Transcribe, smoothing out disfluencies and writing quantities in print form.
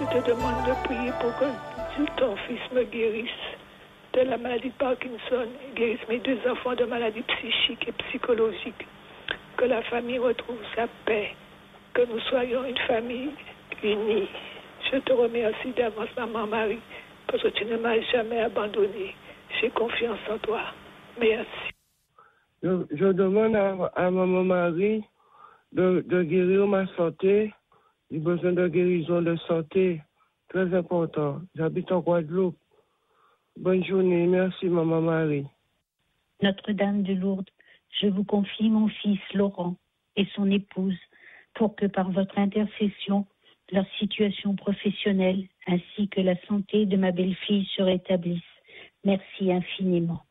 te demande de prier pour que ton fils me guérisse de la maladie de Parkinson, guérisse mes 2 enfants de maladies psychiques et psychologiques, que la famille retrouve sa paix, que nous soyons une famille unie. Je te remercie d'avance, Maman Marie, parce que tu ne m'as jamais abandonné. J'ai confiance en toi. Merci. Je demande à Maman Marie de guérir ma santé. J'ai besoin de guérison de santé, très important. J'habite en Guadeloupe. Bonne journée, merci Maman Marie. Notre-Dame de Lourdes, je vous confie mon fils Laurent et son épouse pour que par votre intercession, leur situation professionnelle ainsi que la santé de ma belle-fille se rétablissent. Merci infiniment.